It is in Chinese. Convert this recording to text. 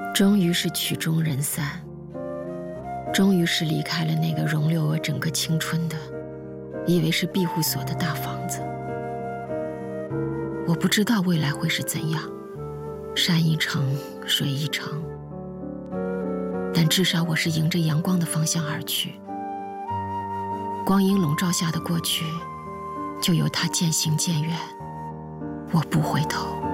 终于是曲终人散，终于是离开了那个容留我整个青春的，以为是庇护所的大房子。我不知道未来会是怎样，山一程，水一程，但至少我是迎着阳光的方向而去。光阴笼罩下的过去，就由它渐行渐远，我不回头。